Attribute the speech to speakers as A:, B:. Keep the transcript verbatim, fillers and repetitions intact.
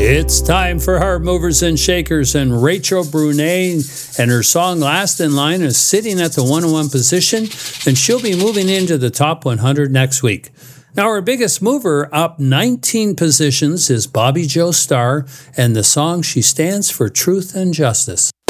A: It's time for Heart Movers and Shakers, and Rachel Brunet and her song Last in Line is sitting at the one oh one position, and she'll be moving into the top one hundred next week. Now, our biggest mover up nineteen positions is Bobby Joe Starr, and the song She Stands for Truth and Justice.